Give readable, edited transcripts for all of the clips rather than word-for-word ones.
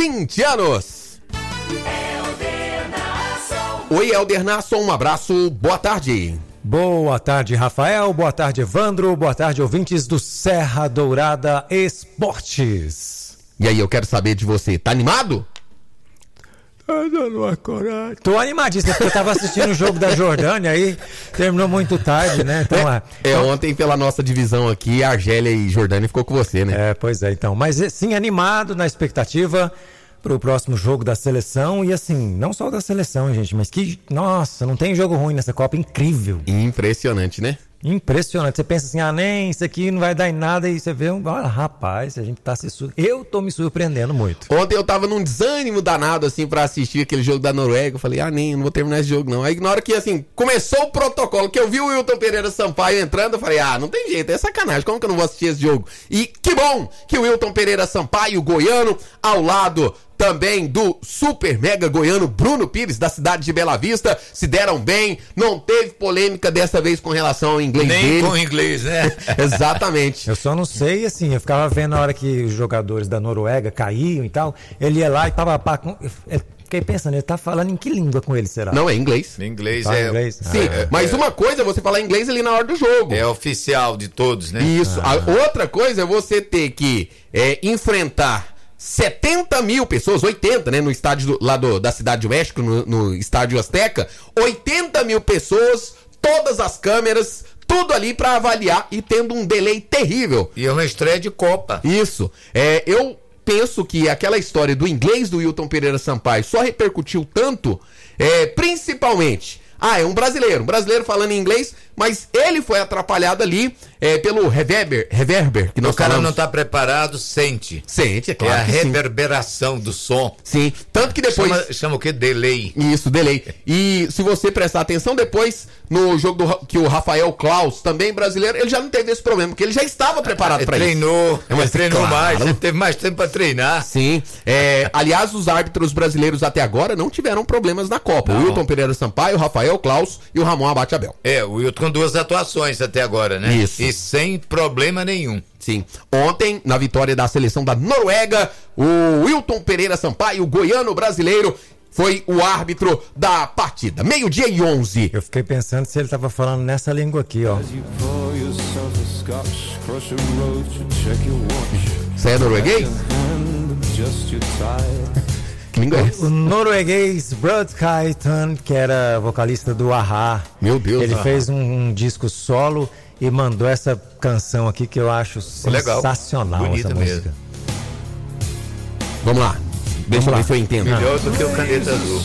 20 anos. Oi, Helder Nasson, um abraço, boa tarde. Boa tarde, Rafael, boa tarde, Evandro, boa tarde, ouvintes do Serra Dourada Esportes. E aí, eu quero saber de você, tá animado? Tá dando uma coragem. Tô animadíssimo, porque eu tava assistindo o jogo da Jordânia aí, terminou muito tarde, né? Então, ontem pela nossa divisão aqui, Argélia e Jordânia ficou com você, né? Pois é, então. Mas sim, animado na expectativa pro próximo jogo da seleção. E assim, não só da seleção, gente, mas que, nossa, não tem jogo ruim nessa Copa, incrível. Impressionante, né? Impressionante. Você pensa assim, nem isso aqui não vai dar em nada, e você vê, olha, rapaz, a gente tá eu tô me surpreendendo muito. Ontem eu tava num desânimo danado, assim, pra assistir aquele jogo da Noruega. Eu falei, não vou terminar esse jogo, não. Aí na hora que, assim, começou o protocolo, que eu vi o Wilton Pereira Sampaio entrando, eu falei, não tem jeito, é sacanagem, como que eu não vou assistir esse jogo? E que bom que o Wilton Pereira Sampaio, goiano, ao lado também do super mega goiano Bruno Pires, da cidade de Bela Vista, se deram bem, não teve polêmica dessa vez com relação ao inglês nem dele. Nem com inglês, né? Exatamente. Eu só não sei, assim, eu ficava vendo na hora que os jogadores da Noruega caíam e tal, ele ia lá e tava fiquei pensando, ele tá falando em que língua com ele, será? Não, é inglês. Inglês inglês. Sim, mas uma coisa é você falar inglês ali na hora do jogo. É oficial de todos, né? Isso. Outra coisa é você ter que enfrentar 70 mil pessoas, 80, né, no estádio da Cidade do México, no estádio Azteca, 80 mil pessoas, todas as câmeras, tudo ali pra avaliar e tendo um delay terrível. E é uma estreia de Copa. Isso. Eu penso que aquela história do inglês do Wilton Pereira Sampaio só repercutiu tanto, principalmente, é um brasileiro falando em inglês, mas ele foi atrapalhado ali pelo reverber que nós falamos. O cara não tá preparado, sente. Sente, é claro. É a reverberação do som. Sim, tanto que depois... Chama o quê? Delay. Isso, delay. E se você prestar atenção, depois, no jogo que o Rafael Klaus, também brasileiro, ele já não teve esse problema, porque ele já estava preparado para isso. Treinou mais, ele teve mais tempo para treinar. Sim. Aliás, os árbitros brasileiros até agora não tiveram problemas na Copa. Não. O Wilton Pereira Sampaio, o Rafael Klaus e o Ramon Abate Abel. O Wilton com 2 atuações até agora, né? Isso. E sem problema nenhum. Sim. Ontem, na vitória da seleção da Noruega, o Wilton Pereira Sampaio, goiano brasileiro, foi o árbitro da partida. 12:11. Eu fiquei pensando se ele tava falando nessa língua aqui, ó. Você é norueguês? Que língua é essa? O norueguês Brad Kaitan, que era vocalista do a-ha. Meu Deus. Ele fez um disco solo e mandou essa canção aqui que eu acho sensacional. Bonita essa música. mesmo. Vamos lá. Deixa eu ver se eu entendo. Melhor do que o Caneta Azul.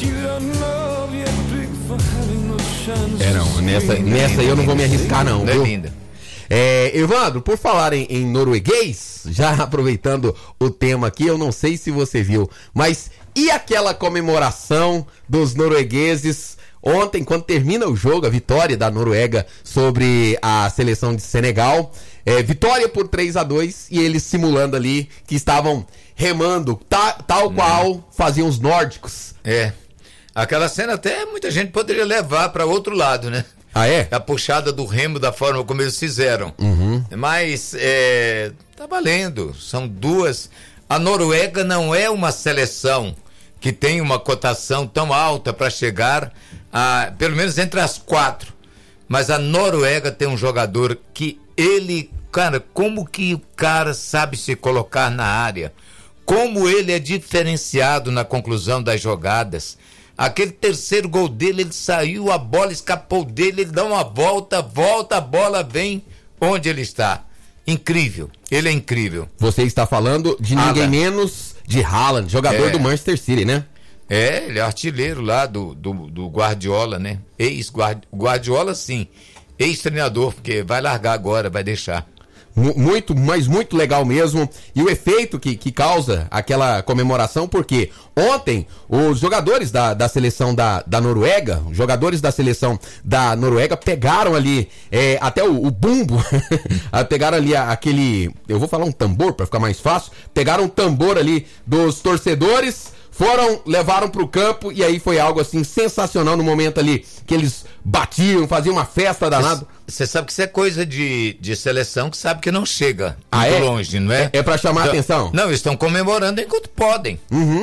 Não, nessa eu não vou me arriscar não, É viu? linda. Evandro, por falar em norueguês, já aproveitando o tema aqui, eu não sei se você viu, mas e aquela comemoração dos noruegueses ontem, quando termina o jogo, a vitória da Noruega sobre a seleção de Senegal, vitória por 3-2, e eles simulando ali que estavam remando, tal qual faziam os nórdicos. Aquela cena até muita gente poderia levar para outro lado, né? A puxada do remo da forma como eles fizeram. Mas tá valendo, são 2. A Noruega não é uma seleção que tem uma cotação tão alta para chegar pelo menos entre as 4. Mas a Noruega tem um jogador que cara, como que o cara sabe se colocar na área, como ele é diferenciado na conclusão das jogadas. Aquele terceiro gol dele, ele saiu, a bola escapou dele, ele dá uma volta, a bola vem onde ele está. Incrível, ele é incrível. Você está falando de ninguém menos de Haaland, jogador do Manchester City, né? Ele é artilheiro lá do Guardiola, né? Guardiola sim, ex-treinador, porque vai largar agora, vai deixar. Muito, mas muito legal mesmo. E o efeito que causa aquela comemoração, porque ontem os jogadores da seleção da Noruega, os jogadores da seleção da Noruega pegaram ali até o bumbo, pegaram ali aquele, eu vou falar um tambor para ficar mais fácil, pegaram o tambor ali dos torcedores, levaram pro campo, e aí foi algo assim sensacional no momento ali que eles batiam, faziam uma festa danada. Você sabe que isso é coisa de seleção que sabe que não chega muito longe, não é? É pra chamar a atenção? Não, eles estão comemorando enquanto podem.